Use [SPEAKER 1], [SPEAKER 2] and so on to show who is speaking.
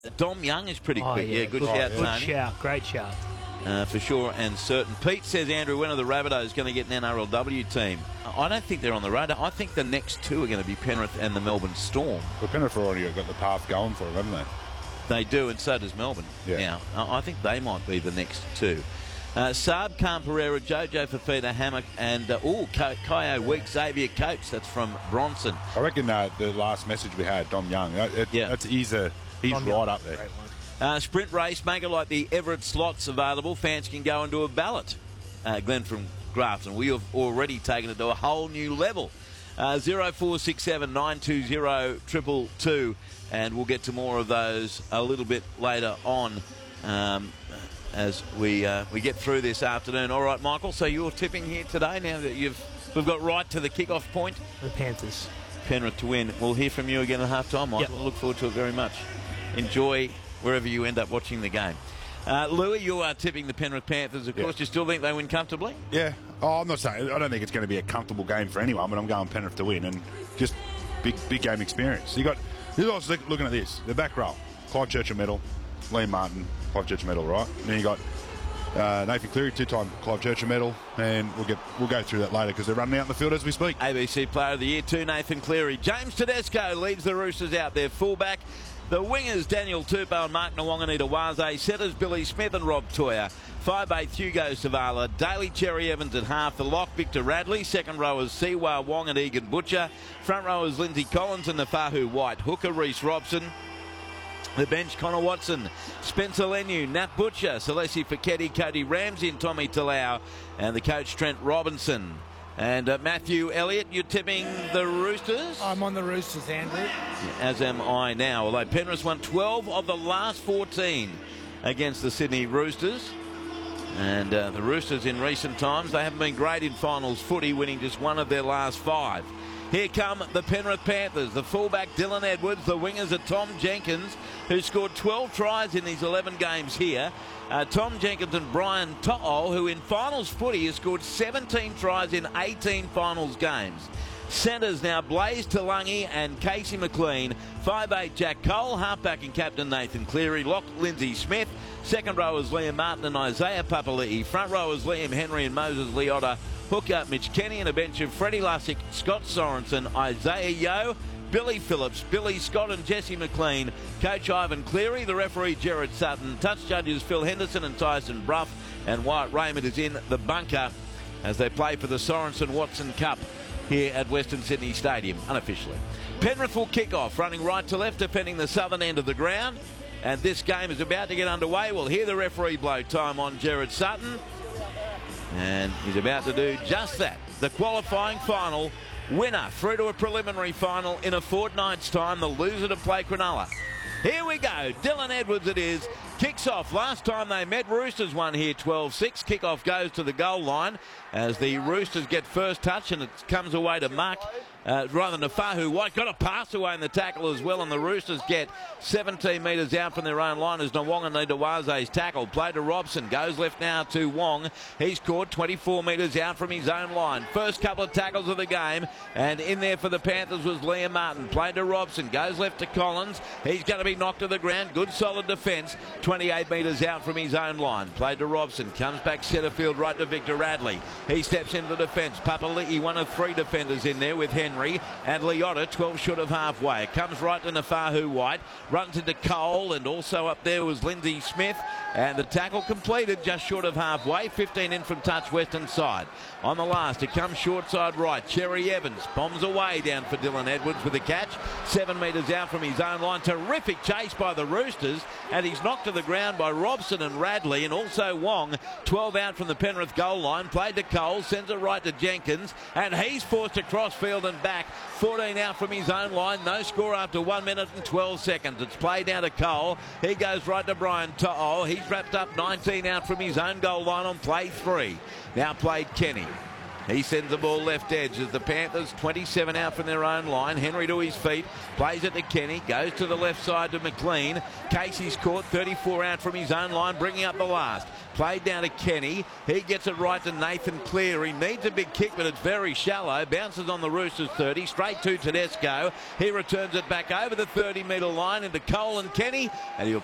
[SPEAKER 1] Dom Young is pretty quick. Yeah, good shout,
[SPEAKER 2] Good
[SPEAKER 1] Tony.
[SPEAKER 2] shout, great shout.
[SPEAKER 1] For sure and certain. Pete says, Andrew, when are the Rabbitohs going to get an NRLW team? I don't think they're on the radar. I think the next two are going to be Penrith and the Melbourne Storm.
[SPEAKER 3] Well, Penrith already got the path going for them, haven't they?
[SPEAKER 1] They do, and so does Melbourne.
[SPEAKER 3] Yeah.
[SPEAKER 1] Now, I think they might be the next two. Saab, Khan Pereira, Jojo Fafita, Hammock, and Kaio Week, Xavier Coates. That's from Bronson.
[SPEAKER 3] I reckon the last message we had, Dom Young, he's right up there.
[SPEAKER 1] Sprint race, make it like the Everett slots available. Fans can go and do a ballot. Glenn from Grafton. We have already taken it to a whole new level. 0467 920 222, and we'll get to more of those a little bit later on as we get through this afternoon. All right, Michael, so you're tipping here today now that we've got right to the kick-off point?
[SPEAKER 2] The Panthers.
[SPEAKER 1] Penrith to win. We'll hear from you again at half-time, Michael.
[SPEAKER 2] Yep.
[SPEAKER 1] Look forward to it very much. Enjoy wherever you end up watching the game. Louis, you are tipping the Penrith Panthers, of course. You still think they win comfortably?
[SPEAKER 3] Yeah. Oh, I'm not saying. I don't think it's going to be a comfortable game for anyone, but I'm going Penrith to win, and just big game experience. You're also looking at this. The back row: Clive Churchill-Medal, Liam Martin, Clive Churchill-Medal, right? And then you got Nathan Cleary, two-time Clive Churchill-Medal, and we'll go through that later because they're running out in the field as we speak.
[SPEAKER 1] ABC Player of the Year 2, Nathan Cleary. James Tedesco leads the Roosters out there, fullback. The wingers, Daniel Tupou and Mark Nwanganita-Waze. Setters, Billy Smith and Rob Toyer. 5'8", Hugo Savala. Daly Cherry Evans at half. The lock, Victor Radley. Second rowers, Siwa Wong and Egan Butcher. Front rowers, Lindsay Collins and Nafahu White. Hooker, Reece Robson. The bench, Connor Watson, Spencer Lenu, Nat Butcher, Celesi Fiketti, Cody Ramsey and Tommy Talau. And the coach, Trent Robinson. And Matthew Elliott, you're tipping the Roosters?
[SPEAKER 4] I'm on the Roosters, Andrew.
[SPEAKER 1] As am I now, although Penrith won 12 of the last 14 against the Sydney Roosters. And the Roosters in recent times, they haven't been great in finals footy, winning just one of their last 5. Here come the Penrith Panthers. The fullback, Dylan Edwards. The wingers are Tom Jenkins, who scored 12 tries in these 11 games here. Tom Jenkins and Brian To'o, who in finals footy has scored 17 tries in 18 finals games. Centres now Blaze Talangi and Casey McLean. 5'8", Jack Cole. Halfback and captain Nathan Cleary. Lock, Lindsay Smith. Second rowers Liam Martin and Isaiah Papali'i. Front rowers Liam Henry and Moses Leota. Hooker Mitch Kenny, and a bench of Freddie Lussick, Scott Sorensen, Isaiah Yeo, Billy Phillips, Billy Scott and Jesse McLean. Coach Ivan Cleary, the referee Gerard Sutton. Touch judges Phil Henderson and Tyson Bruff. And Wyatt Raymond is in the bunker as they play for the Sorensen-Watson Cup here at Western Sydney Stadium, unofficially. Penrith will kick off, running right to left, defending the southern end of the ground. And this game is about to get underway. We'll hear the referee blow time on Gerard Sutton. And he's about to do just that. The qualifying final winner through to a preliminary final in a fortnight's time. The loser to play Cronulla. Here we go. Dylan Edwards it is. Kicks off. Last time they met, Roosters won here 12-6. Kickoff goes to the goal line as the Roosters get first touch, and it comes away to Mark. Rather than Nafahu White. Got a pass away in the tackle as well, and the Roosters get 17 metres out from their own line as Nwanganita-Waze's tackle. Play to Robson. Goes left now to Wong. He's caught 24 metres out from his own line. First couple of tackles of the game, and in there for the Panthers was Liam Martin. Played to Robson. Goes left to Collins. He's going to be knocked to the ground. Good solid defence. 28 metres out from his own line. Played to Robson. Comes back centre field right to Victor Radley. He steps into the defence. Papali'i, one of 3 defenders in there with Henry and Leota, 12 short of halfway. It comes right to Nafahu White. Runs into Cole, and also up there was Lindsay Smith. And the tackle completed just short of halfway. 15 in from touch western side. On the last, it comes short side right. Cherry Evans bombs away down for Dylan Edwards with a catch. 7 metres out from his own line. Terrific chase by the Roosters. And he's knocked to the ground by Robson and Radley, and also Wong. 12 out from the Penrith goal line. Played to Cole. Sends it right to Jenkins. And he's forced across field and back. 14 out from his own line. No score after 1 minute and 12 seconds. It's played down to Cole. He goes right to Brian To'o. He's wrapped up 19 out from his own goal line on play 3. Now played Kenny. He sends the ball left edge as the Panthers 27 out from their own line. Henry to his feet, plays it to Kenny, goes to the left side to McLean. Casey's caught 34 out from his own line, bringing up the last. Played down to Kenny. He gets it right to Nathan Clear. He needs a big kick, but it's very shallow. Bounces on the Roosters 30. Straight to Tedesco. He returns it back over the 30-metre line into Cole and Kenny, and he'll